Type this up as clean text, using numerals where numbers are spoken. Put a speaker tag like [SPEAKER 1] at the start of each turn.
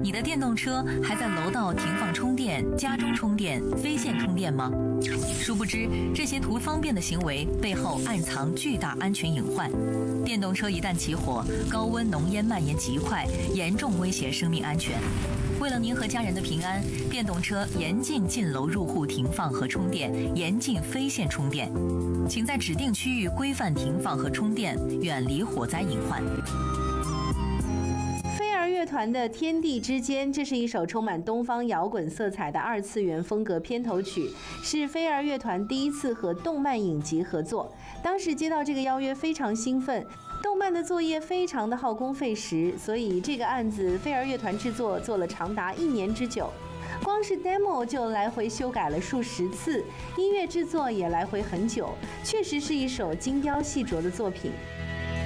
[SPEAKER 1] 你的电动车还在楼道停放充电、家中充电、非线充电吗？殊不知，这些图方便的行为背后暗藏巨大安全隐患。电动车一旦起火，高温浓烟蔓延极快，严重威胁生命安全。为了您和家人的平安，电动车严禁进楼入户停放和充电，严禁非线充电。请在指定区域规范停放和充电，远离火灾隐患。
[SPEAKER 2] 飞儿乐团的《天地之间》，这是一首充满东方摇滚色彩的二次元风格片头曲，是飞儿乐团第一次和动漫影集合作。当时接到这个邀约非常兴奋，动漫的作业非常的耗工费时，所以这个案子飞儿乐团制作做了长达1年之久。光是 demo 就来回修改了数十次，音乐制作也来回很久，确实是一首精雕细琢的作品。